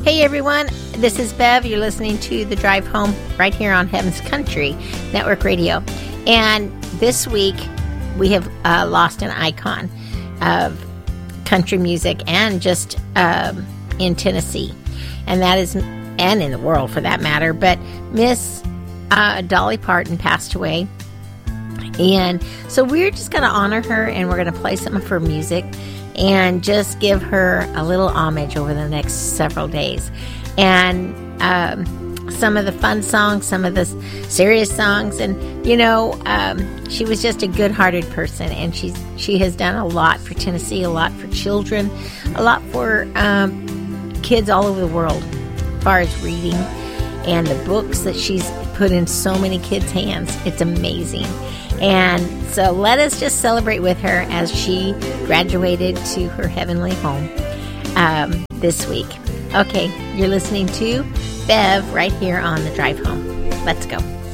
Hey everyone, this is Bev. You're listening to The Drive Home right here on Heaven's Country Network Radio. And this week we have lost an icon of country music and just in Tennessee. And that is, and in the world for that matter, but Miss Dolly Parton passed away. And so we're just going to honor her, and we're going to play some of her music and just give her a little homage over the next several days. And some of the fun songs, some of the serious songs, and she was just a good-hearted person, and she has done a lot for Tennessee, a lot for children, a lot for kids all over the world, as far as reading and the books that she's put in so many kids' hands. It's amazing. And so let us just celebrate with her as she graduated to her heavenly home this week. Okay, you're listening to Bev right here on The Drive Home. Let's go.